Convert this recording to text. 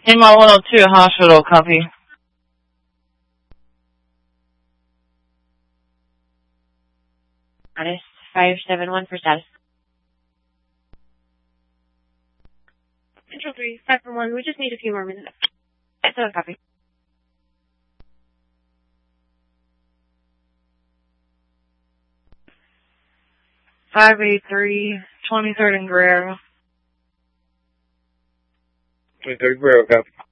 Lima 102, hospital, copy. Honest 571 for status. Control 3, 541, we just need a few more minutes. 7 copy. Five eight three 23rd and Guerrero. 23rd Guerrero, copy.